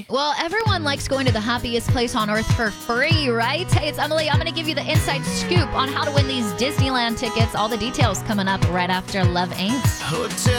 Well, everyone likes going to the happiest place on earth for free, right? Hey, it's Emily. I'm going to give you the inside scoop on how to win these Disneyland tickets. All the details coming up right after Love Ain't. Hotel